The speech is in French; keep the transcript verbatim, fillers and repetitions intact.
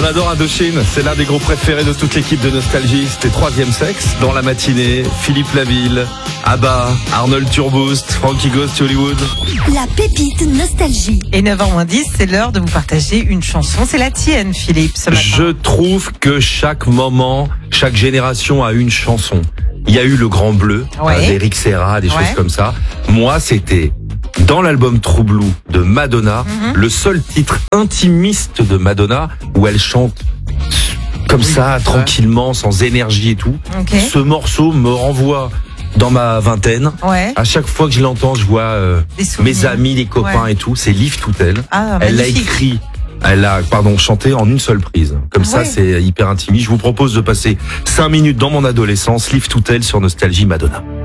On adore Indochine, c'est l'un des groupes préférés de toute l'équipe de Nostalgie. C'était Troisième Sexe dans la matinée. Philippe Laville, Abba, Arnold Turboost, Frankie Goes to Hollywood. La pépite Nostalgie. Et neuf heures moins dix, c'est l'heure de vous partager une chanson. C'est la tienne, Philippe, ce matin. Je trouve que chaque moment, chaque génération a une chanson. Il y a eu le Grand Bleu, Ouais. hein, d'Eric Serra, des Ouais. choses comme ça. Moi, c'était dans l'album True Blue de Madonna, Mhm. le seul titre intimiste de Madonna où elle chante comme ça, tranquillement, sans énergie et tout. Ok. Ce morceau me renvoie dans ma vingtaine. Ouais. À chaque fois que je l'entends, je vois euh, Des souvenirs. mes amis, les copains Ouais. et tout. C'est Liv Toutel. Ah, Elle l'a magnifique. écrit, elle a, pardon, chanté en une seule prise. Comme Ah ça, ouais. c'est hyper intimiste. Je vous propose de passer cinq minutes dans mon adolescence. Liv Toutel sur Nostalgie Madonna.